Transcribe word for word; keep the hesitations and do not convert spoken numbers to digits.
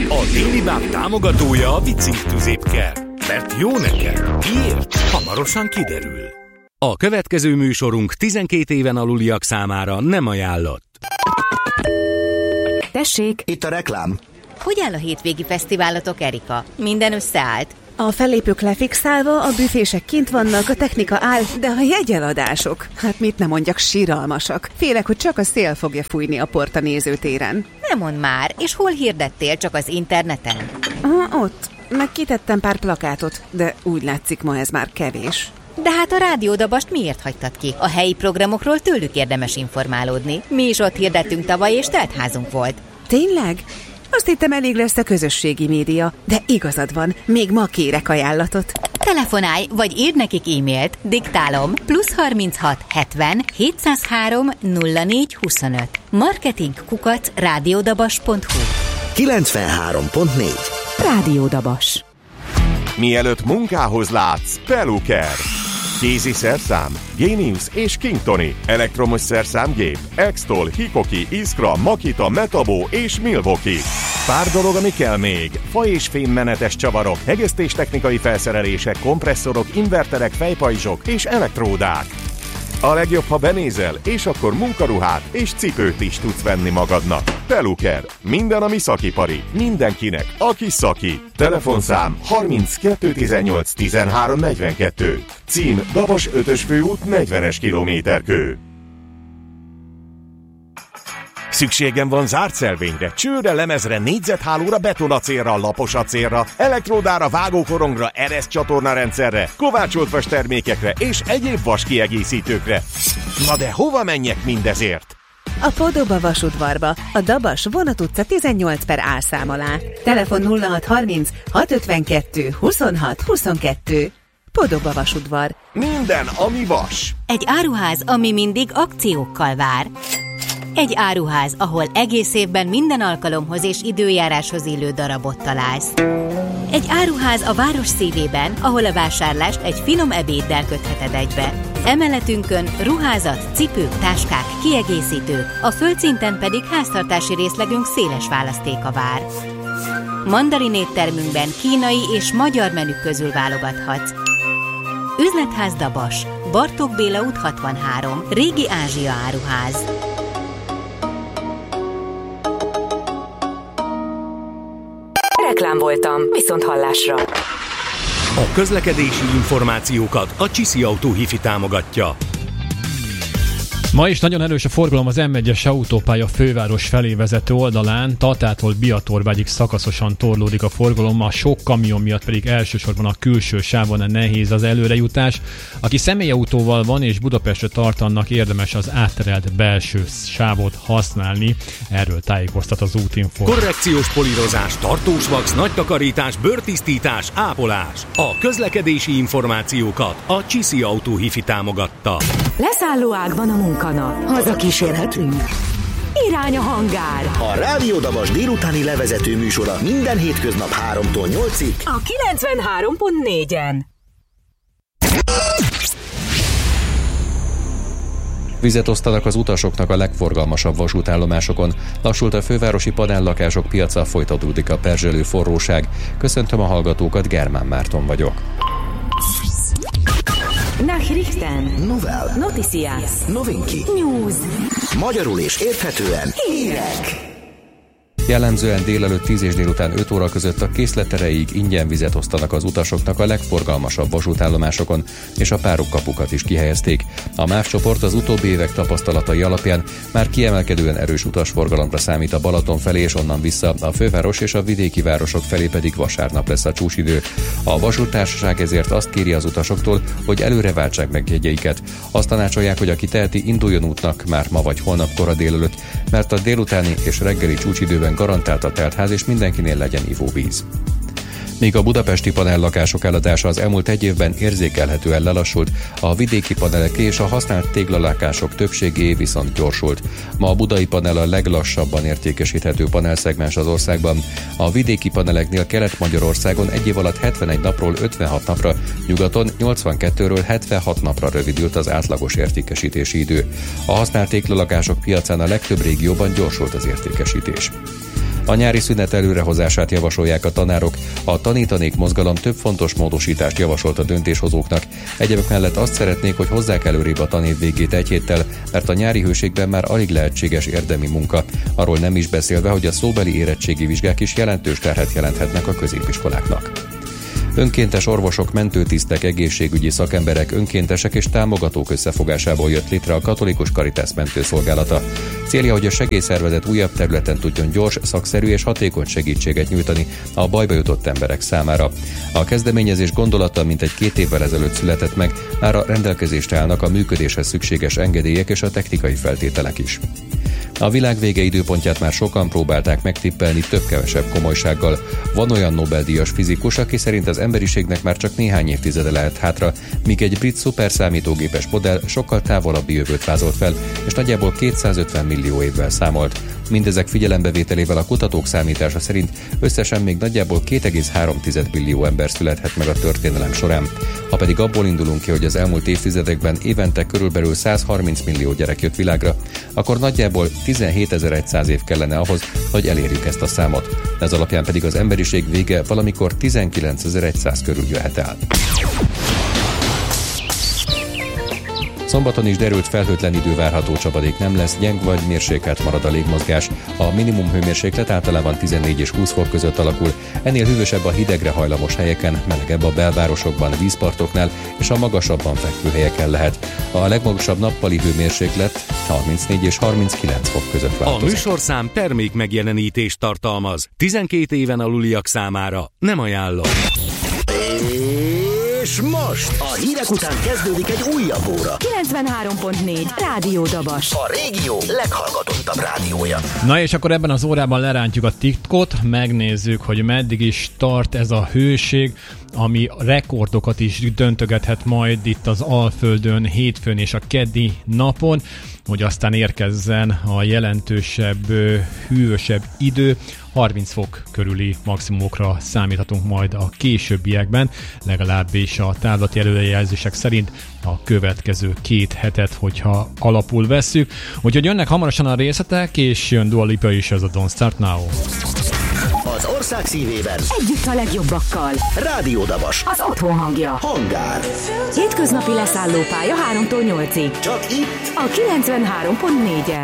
A Déli Báb támogatója a Vicinc tüzépker. Mert jó neked. Miért? Hamarosan kiderül. A következő műsorunk tizenkét éven aluliak számára nem ajánlott. Tessék! Itt a reklám. Hogy áll a hétvégi fesztiválatok, Erika? Minden összeállt? A fellépők lefixálva, a büfések kint vannak, a technika áll, de a jegyeladások, hát mit nem mondjak, siralmasak. Félek, hogy csak a szél fogja fújni a port a nézőtéren. Nem mondd már, és hol hirdettél, csak az interneten? Ah, ott, meg kitettem pár plakátot, de úgy látszik, ma ez már kevés. De hát a rádiódabast miért hagytad ki? A helyi programokról tőlük érdemes informálódni. Mi is ott hirdettünk tavaly, és teltházunk volt. Tényleg? Azt hittem, elég lesz a közösségi média, de igazad van, még ma kérek ajánlatot. Telefonálj, vagy írd nekik e-mailt, diktálom, plusz harminchat hetven hétszázhárom nulla négy huszonöt. Marketing kukac rádiódabas pont hu. kilencvenhárom pont négy Rádiódabas. Mielőtt munkához látsz, Peluker. Kézi szerszám, Genius és Kingtoni, elektromos szerszámgép, Extol, Hikoki, Iskra, Makita, Metabo és Milwaukee. Pár dolog, ami kell még. Fa és fémmenetes csavarok, hegesztéstechnikai felszerelések, kompresszorok, inverterek, fejpajzsok és elektródák. A legjobb, ha benézel, és akkor munkaruhát és cipőt is tudsz venni magadnak. Peluker. Minden, ami szakipari. Mindenkinek, aki szaki. Telefonszám harminckettő tizennyolc tizenhárom negyvenkettő. Cím Dabas ötös főút negyvenes kilométerkő. Szükségem van zárt szelvényre, csőre, lemezre, négyzethálóra, betonacélra, laposacélra, elektródára, vágókorongra, ereszcsatorna rendszerre, kovácsolt vas termékekre és egyéb vas kiegészítőkre. Na de hova menjek mindezért? A Podoba vasudvarba, a Dabas Vonat utca tizennyolc per A szám alá. Telefon nulla hat harminc hat ötvenkettő huszonhat huszonkettő. Podoba vasudvar. Minden, ami vas. Egy áruház, ami mindig akciókkal vár. Egy áruház, ahol egész évben minden alkalomhoz és időjáráshoz illő darabot találsz. Egy áruház a város szívében, ahol a vásárlást egy finom ebéddel kötheted egybe. Emeletünkön ruházat, cipők, táskák, kiegészítők, a földszinten pedig háztartási részlegünk széles választéka vár. Mandarin éttermünkben kínai és magyar menük közül válogathatsz. Üzletház Dabas, Bartók Béla út hatvanhárom, Régi Ázsia áruház. Reklám voltam, viszont hallásra. A közlekedési információkat a Csiszi Autó Hifi támogatja. Ma is nagyon erős a forgalom az em egyes autópálya főváros felé vezető oldalán, Tatától Biatorbágyig szakaszosan torlódik a forgalom, a sok kamion miatt pedig elsősorban a külső sávon nehéz az előrejutás. Aki személyautóval van és Budapestre tart, annak érdemes az átterelt belső sávot használni, erről tájékoztat az Útinfo. Korrekciós polírozás, tartós vax, nagy takarítás, bőrtisztítás, ápolás. A közlekedési információkat a Csiszi Autó Hifi támogatta. Leszállóág van a munkanap. Hazakísérhetünk. Irány a hangár. A Rádiódabas délutáni levezető műsora minden hétköznap háromtól nyolcig. A kilencvenhárom pont négyen. Vizet osztanak az utasoknak a legforgalmasabb vasútállomásokon. Lassult a fővárosi panellakások piaca, folytatódik a perzselő forróság. Köszöntöm a hallgatókat, Germán Márton vagyok. Nachrichten. Novel. Noticias. Novinki. News. Magyarul és érthetően. Hírek. Jellemzően délelőtt tíz és délután öt óra között a készletereig ingyen vizet osztanak az utasoknak a legforgalmasabb vasútállomásokon, és a párokkapukat is kihelyezték. A MÁV csoport az utóbbi évek tapasztalatai alapján már kiemelkedően erős utasforgalomra számít a Balaton felé és onnan vissza, a főváros és a vidéki városok felé pedig vasárnap lesz a csúcsidő. A vasúttársaság ezért azt kéri az utasoktól, hogy előre váltsák meg jegyeiket. Azt tanácsolják, hogy aki teheti, induljon útnak már ma vagy holnap kora délelőtt, mert a délutáni és reggeli csúcsidőben garantált a teltház, és mindenkinél legyen ivóvíz. Míg a budapesti panellakások eladása az elmúlt egy évben érzékelhetően lelassult, a vidéki paneleké és a használt téglalakások többségé viszont gyorsult. Ma a budai panel a leglassabban értékesíthető panelszegmens az országban. A vidéki paneleknél Kelet-Magyarországon egy év alatt hetvenegy napról ötvenhat napra, nyugaton nyolcvankettőről hetvenhat napra rövidült az átlagos értékesítési idő. A használt téglalakások piacán a legtöbb régióban gyorsult az értékesítés. A nyári szünet előrehozását javasolják a tanárok. A tanítanék mozgalom több fontos módosítást javasolt a döntéshozóknak. Egyebek mellett azt szeretnék, hogy hozzák előrébb a tanév végét egy héttel, mert a nyári hőségben már alig lehetséges érdemi munka. Arról nem is beszélve, hogy a szóbeli érettségi vizsgák is jelentős terhet jelenthetnek a középiskoláknak. Önkéntes orvosok, mentőtisztek, egészségügyi szakemberek, önkéntesek és támogatók összefogásából jött létre a Katolikus Caritas mentőszolgálata. Célja, hogy a segélyszervezet újabb területen tudjon gyors, szakszerű és hatékony segítséget nyújtani a bajba jutott emberek számára. A kezdeményezés gondolata mintegy két évvel ezelőtt született meg, már a rendelkezésre állnak a működéshez szükséges engedélyek és a technikai feltételek is. A világ vége időpontját már sokan próbálták megtippelni több-kevesebb komolysággal. Van olyan Nobel-díjas fizikus, aki szerint az emberiségnek már csak néhány évtizede lehet hátra, míg egy brit szuperszámítógépes modell sokkal távolabbi jövőt vázolt fel, és nagyjából kétszázötven millió évvel számolt. Mindezek figyelembevételével a kutatók számítása szerint összesen még nagyjából két egész három billió ember születhet meg a történelem során. Ha pedig abból indulunk ki, hogy az elmúlt évtizedekben évente körülbelül százharminc millió gyerek jött világra, akkor nagyjából tizenhétezer-száz év kellene ahhoz, hogy elérjük ezt a számot. Ez alapján pedig az emberiség vége valamikor tizenkilencezer-száz körül jöhet el. Szombaton is derült, felhőtlen idő várható, csapadék nem lesz, gyeng vagy mérsékelt marad a légmozgás. A minimum hőmérséklet általában tizennégy és húsz fok között alakul, ennél hűvösebb a hidegre hajlamos helyeken, melegebb a belvárosokban, vízpartoknál és a magasabban fekvő helyeken lehet. A legmagasabb nappali hőmérséklet harmincnégy és harminckilenc fok között változik. A műsorszám termék megjelenítést tartalmaz. tizenkét éven aluliak számára nem ajánlom. És most a hírek után kezdődik egy újabb óra. kilencvenhárom pont négy Rádió Dabas. A régió leghallgatottabb rádiója. Na és akkor ebben az órában lerántjuk a titkot, megnézzük, hogy meddig is tart ez a hőség, ami rekordokat is döntögethet majd itt az Alföldön hétfőn és a keddi napon, hogy aztán érkezzen a jelentősebb, hűvösebb idő. harminc fok körüli maximumokra számíthatunk majd a későbbiekben, legalábbis a távlati előrejelzések szerint a következő két hetet, hogyha alapul vesszük. Úgyhogy jönnek hamarosan a részletek, és jön Dua Lipa is, ez a Don't Start Now. Az ország szívében Együtt a legjobbakkal. Rádió Dabas. Az otthon hangja. Hangár. Hétköznapi leszállópálya háromtól nyolcig. Csak itt A kilencvenhárom pont négyen.